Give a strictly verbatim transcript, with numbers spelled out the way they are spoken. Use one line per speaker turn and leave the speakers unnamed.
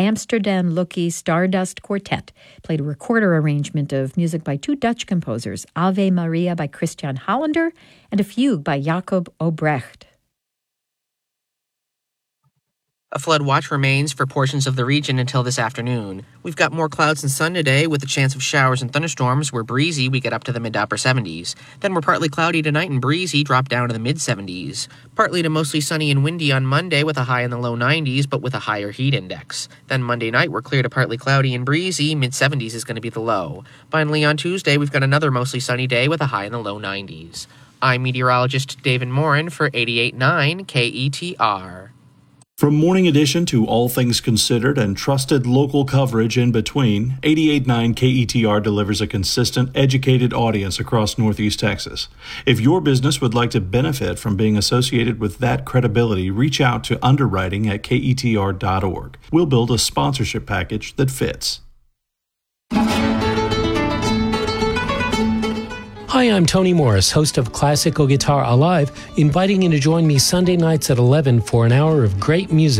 Amsterdam Lucky Stardust Quartet played a recorder arrangement of music by two Dutch composers, Ave Maria by Christian Hollander and a fugue by Jacob Obrecht.
A flood watch remains for portions of the region until this afternoon. We've got more clouds and sun today with a chance of showers and thunderstorms. We're breezy, we get up to the mid to upper seventies. Then we're partly cloudy tonight and breezy, drop down to the mid seventies. Partly to mostly sunny and windy on Monday with a high in the low nineties, but with a higher heat index. Then Monday night we're clear to partly cloudy and breezy, mid seventies is going to be the low. Finally on Tuesday we've got another mostly sunny day with a high in the low nineties. I'm meteorologist David Morin for eighty-eight point nine K E T R.
From Morning Edition to All Things Considered and trusted local coverage in between, eighty-eight point nine K E T R delivers a consistent, educated audience across Northeast Texas. If your business would like to benefit from being associated with that credibility, reach out to underwriting at K E T R dot org. We'll build a sponsorship package that fits.
Hi, I'm Tony Morris, host of Classical Guitar Alive, inviting you to join me Sunday nights at eleven for an hour of great music.